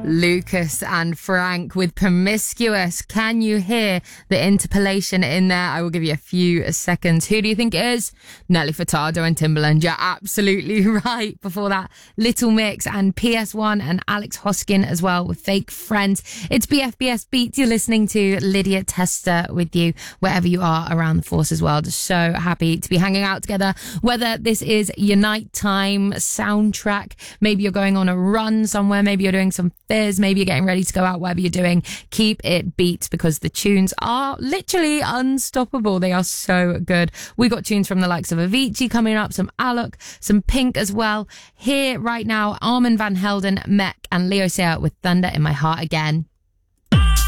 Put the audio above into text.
Lucas and Frank with Promiscuous. Can you hear the interpolation in there? I will give you a few seconds. Who do you think it is? Nelly Furtado and Timbaland. You're absolutely right. Before that, Little Mix and PS1 and Alex Hoskin as well with Fake Friends. It's BFBS Beats. You're listening to Lydia Tester with you wherever you are around the Forces world. So happy to be hanging out together. Whether this is your nighttime soundtrack, maybe you're going on a run somewhere, maybe you're doing some fizz, maybe you're getting ready to go out, whatever you're doing, keep it beat because the tunes are literally unstoppable. They are so good. We got tunes from the likes of Avicii coming up, some Alok, some Pink as well. Here right now, Armin van Helden, Mek and Leo Sayer with Thunder in My Heart Again.